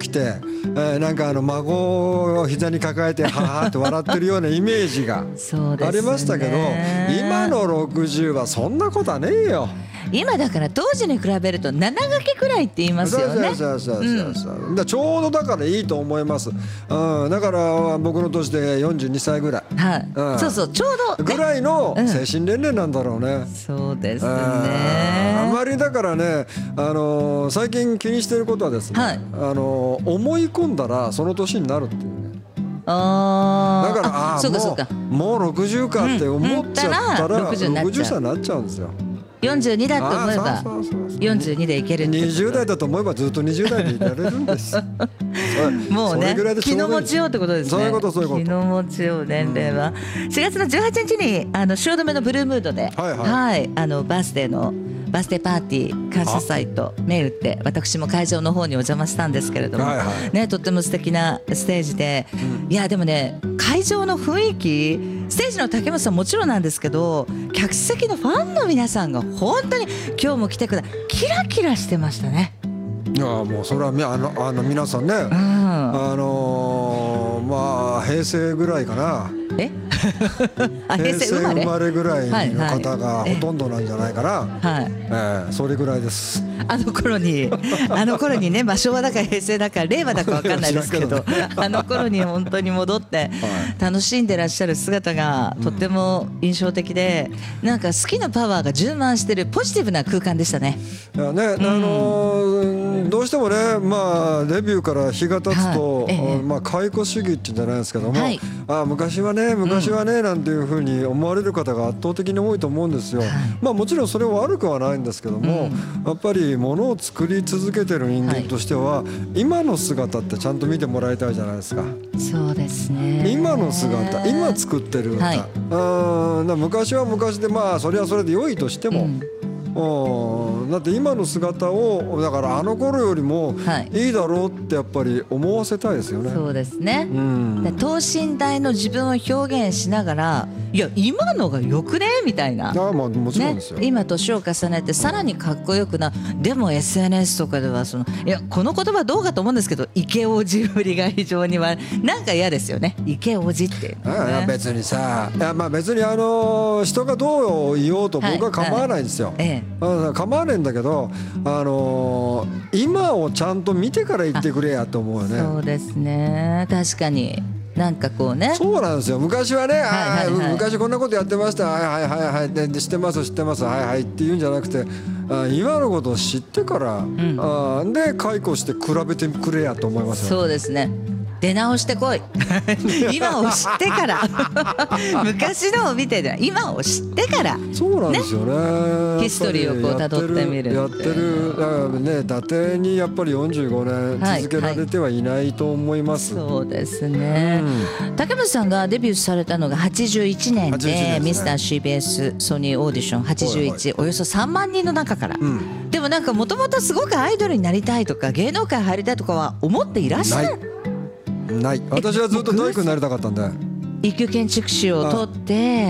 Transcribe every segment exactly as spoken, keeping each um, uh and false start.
きて、えー、なんかあの孫を膝に抱えてははって笑ってるようなイメージがありましたけど、今のろくじゅうはそんなことはねえよ。 今だから当時に比べるとなな掛けくらいって言いますよね。 そうそうそうそうそう、うん、だちょうどだからいいと思います、うん、だから僕の年でよんじゅうにさいぐらい、 はい、うん、そうそうちょうど、 ね、ぐらいの精神年齢なんだろうね、 うん、そうですね。 あまりだからね、あのー、最近気にしてることはですね、はい、あのー、思い込んだらその年になるっていうね。 あだからああそうかそうか、 もうろくじゅうかって思っちゃったらろくじゅう歳になっちゃうんですよ。 よんじゅうにだと思えばよんじゅうにでいけるってにじゅう代だと思えばずっとにじゅう代でいられるんですもうね気の持ちようってことですね。 そういうことそういうこと気の持ちよう年齢は、うん、しがつのじゅうはちにちにあの汐留のブルームードで、はいはいはい、あのバースデーのバースデーパーティー感謝祭と銘打って私も会場の方にお邪魔したんですけれども、はいはい、ね、とっても素敵なステージで、うん、いやでもね会場の雰囲気、ステージの竹本さんもちろんなんですけど、客席のファンの皆さんが本当に今日も来てください、キラキラしてましたね。 いやもうそれはあのあの皆さんね、うん、あのー、まあ平成ぐらいかな、え平成生まれぐらいの方がほとんどなんじゃないかな、はい、えー、それぐらいです。 あの頃にあの頃にね、まあ、昭和だか平成だか令和だか分かんないですけどあの頃に本当に戻って楽しんでらっしゃる姿がとっても印象的で、なんか好きなパワーが充満してるポジティブな空間でしたね。 いやね、うん、あのー、どうしてもね、まあ、デビューから日が経つと、はい、ええ、まあ、解雇主義っていうんじゃないですけども、はい、あ昔はね昔はね、うん、なんていうふうに思われる方が圧倒的に多いと思うんですよ、はい、まあ、もちろんそれは悪くはないんですけども、うん、やっぱりものを作り続けてる人間としては、はい、今の姿ってちゃんと見てもらいたいじゃないですか。 そうですね、 今の姿、今作ってる歌、はい、あだ昔は昔で、まあそれはそれで良いとしても、うん、だって今の姿をだからあの頃よりもいいだろうってやっぱり思わせたいですよね。 そうですね、うん、で等身大の自分を表現しながら、いや今のがよくねみたいな、 あ、まあ、もちろんですよ、 ね、今年を重ねてさらにかっこよくな、でも エスエヌエス とかではその、いやこの言葉どうかと思うんですけど、イケオジぶりが非常にはなんか嫌ですよね、イケオジっていう、ね、 ああ別にさ、いやまあ別にあの人がどう言おうと僕は構わないんですよ、はいはい、ええ、構わないんだけど、あのー、今をちゃんと見てから言ってくれやと思うよね。 そうですね、確かになんかこうね、 そうなんですよ。昔はね、はいはいはい、昔こんなことやってました、はいはいはいはい、で知ってます知ってます、はいはいって言うんじゃなくて、あ今のことを知ってから、うん、あで解雇して比べてくれやと思いますよ。 そうですね、出直してこい今を知ってから昔のを見て今を知ってから、 そうなんですよ ね, ね、ヒストリーをこう辿ってみるやってる、だからね、伊達にやっぱりよんじゅうごねん続けられてはいないと思います、 はいはい、そうですね、うん、竹本さんがデビューされたのがはちじゅういちねん で, で、ね、ミスター シービーエス ソニーオーディションはちじゅういち、はいはい、およそさんまんにんの中から、うん、でもなんかもともとすごくアイドルになりたいとか芸能界入りたいとかは思っていらっしゃる？ ない、私はずっと大工になりたかったんで、 一級建築士を取って、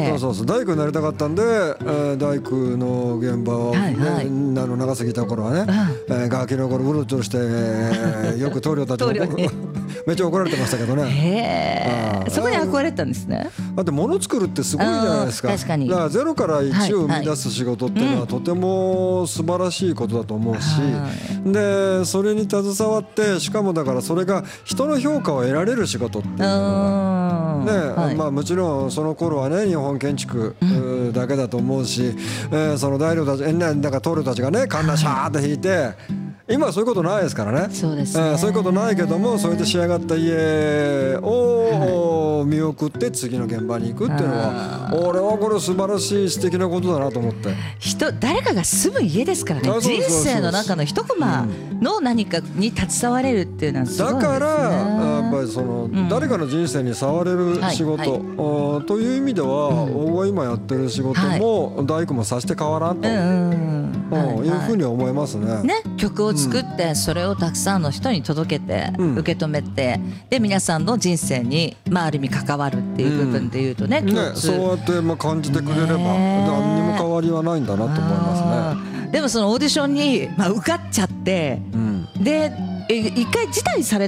そうそうそう、大工になりたかったんで、えー、大工の現場を、ね、はいはい、あの長崎いた頃はね、うん、えー、ガキの頃うろちょろして、えー、よく棟梁たちにめっちゃ怒られてましたけどね。 へー、そこに憧れたんですね。 だって物作るってすごいじゃないですか。 確かに。 だからゼロからいちを生み出す仕事っていうのはとても素晴らしいことだと思うし、うん、でそれに携わって、しかもだからそれが人の評価を得られる仕事っていうのはね、はい、まあもちろんその頃はね日本建築だけだと思うし、うん、えー、その大領たち、えー、だから棟梁たちがねカンナシャーって引いて、今はそういうことないですからね。 そうですね、 えー、そういうことないけども、それで仕上がった家を見送って次の現場に行くっていうのは、俺はこれ素晴らしい素敵なことだなと思って。 人誰かが住む家ですからね。人生の中の一コマの何かに携われるっていうのはすごいですね。 だからやっぱりその、うん、誰かの人生に触れる仕事、はいはい、という意味では、うん、僕が今やってる仕事も、はい、大工もさして変わらんと、うんうん、いうふうに思いますね。 ね、曲を作ってそれをたくさんの人に届けて、うん、受け止めて、で皆さんの人生に、まあ、ある意味関わるっていう部分でいうとね、うん、 ね、そうやってまあ感じてくれれば何にも変わりはないんだなと思いますね。 でもそのオーディションに、まあ、受かっちゃって、うん、で一回辞退され